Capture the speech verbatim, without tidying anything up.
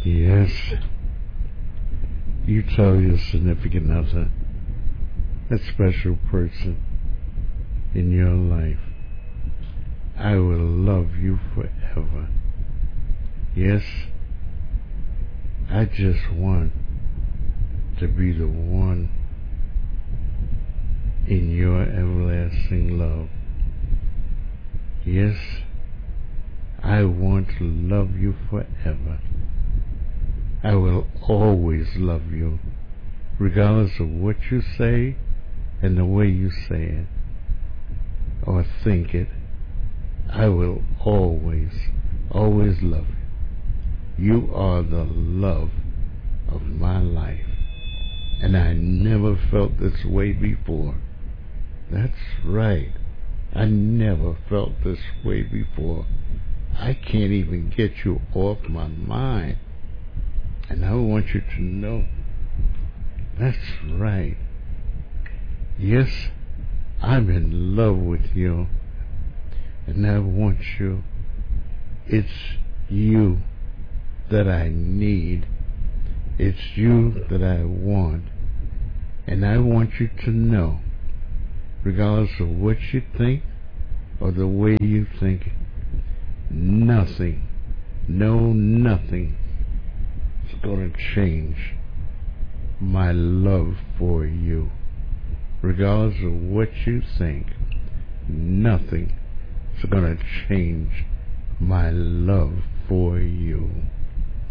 Yes, you tell your significant other, a special person in your life, I will love you forever. Yes, I just want to be the one in your everlasting love. Yes, I want to love you forever. I will always love you, regardless of what you say and the way you say it or think it. I will always, always love you. You are the love of my life, and I never felt this way before. That's right. I never felt this way before. I can't even get you off my mind. And I want you to know, that's right. Yes, I'm in love with you. And I want you. It's you that I need. It's you that I want. And I want you to know, regardless of what you think or the way you think, nothing, no nothing is going to change my love for you. Regardless of what you think, nothing is going to change my love for you.